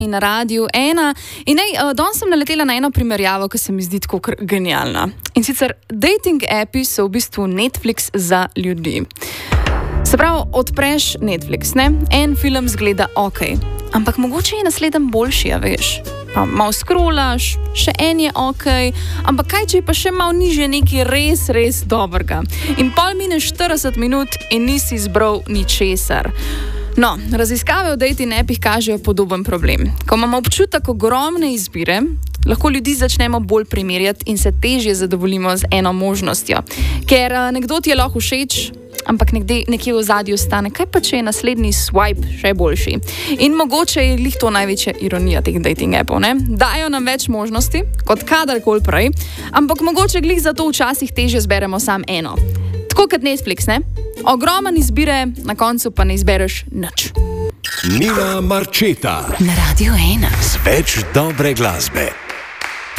Na Radiu 1. In danes sem naletela na eno primerjavo, ki se mi zdi tako genialna. In sicer dating appi so v bistvu Netflix za ljudi. Se pravi, odpreš Netflix, ne? En film zgleda ok, ampak mogoče je naslednji boljši, a veš. Pa malo scrollaš, še en je ok, ampak kaj če je pa še malo nižje nekaj res, res dobrega. In pol mine 40 minut in nisi izbral ničesar. No, raziskave o dating appih kažejo podoben problem. Ko imamo občutek ogromne izbire, lahko ljudi začnemo bolj primerjati in se težje zadovoljimo z eno možnostjo. Ker nekdo ti je lahko všeč, ampak nekje v ozadju ostane, kaj pa če je naslednji swipe še boljši. In mogoče je glih to največja ironija teh dating appov, ne? Dajo nam več možnosti, kot kadarkoli prej, ampak mogoče glih zato včasih težje zberemo sam eno. Tako kot Netflix, ne? Ogromen izbire, na koncu pa ne izbereš nič. Nina Marčeta na Radiu 1 z več dobre glasbe.